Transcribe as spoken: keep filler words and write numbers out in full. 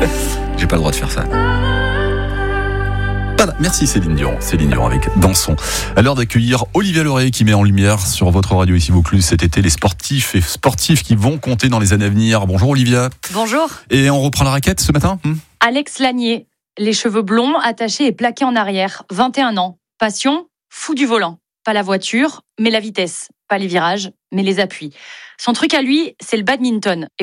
J'ai pas le droit de faire ça. Voilà, merci Céline Dion. Céline Dion avec Dansons. À l'heure d'accueillir Olivia Leray qui met en lumière sur votre radio ici Vaucluse cet été les sportifs et sportifs qui vont compter dans les années à venir. Bonjour Olivia. Bonjour. Et on reprend la raquette ce matin hmm Alex Lanier, les cheveux blonds, attachés et plaqués en arrière, vingt et un ans. Passion, fou du volant. Pas la voiture, mais la vitesse. Pas les virages, mais les appuis. Son truc à lui, c'est le badminton. Et